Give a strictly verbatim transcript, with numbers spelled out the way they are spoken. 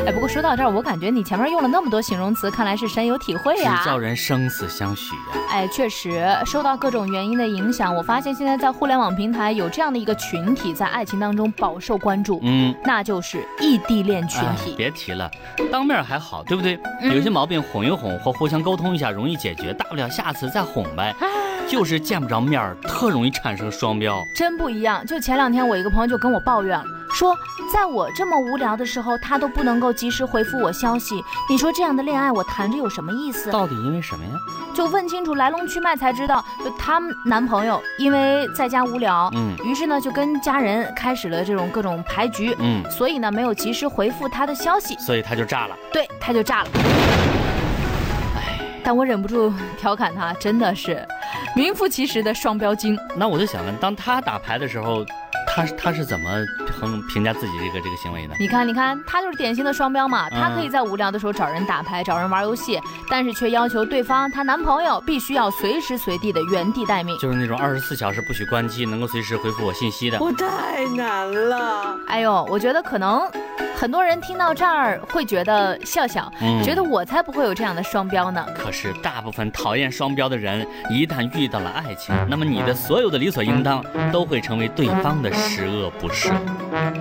哎，不过说到这儿，我感觉你前面用了那么多形容词，看来是深有体会呀、 只叫人生死相许呀、 啊。哎，确实，受到各种原因的影响，我发现现在在互联网平台有这样的一个群体，在爱情当中饱受关注，嗯，那就是异地恋群体。 哎、别提了，当面还好，对不对？嗯、有些毛病哄一哄或互相沟通一下容易解决，大不了下次再哄呗。就是见不着面，特容易产生双标。 真不一样，就前两天我一个朋友就跟我抱怨了，说在我这么无聊的时候，他都不能够及时回复我消息。你说这样的恋爱我谈着有什么意思？ 到底因为什么呀？ 就问清楚来龙去脉才知道，就她男朋友因为在家无聊，嗯，于是呢就跟家人开始了这种各种牌局，嗯，所以呢没有及时回复他的消息， 所以他就炸了。 对，他就炸了。哎，但我忍不住调侃他，真的是名副其实的双标精。 那我就想问，当他打牌的时候，他他是怎么评评价自己这个这个行为的？ 你看，你看，他就是典型的双标嘛。他可以在无聊的时候找人打牌，找人玩游戏，但是却要求对方她男朋友必须要随时随地的原地待命， 就是那种二十四小时不许关机，能够随时回复我信息的。 我太难了。 哎呦，我觉得可能很多人听到这儿会觉得笑笑，嗯、觉得我才不会有这样的双标呢。 可是大部分讨厌双标的人，一旦遇到了爱情，那么你的所有的理所应当都会成为对方的十恶不赦。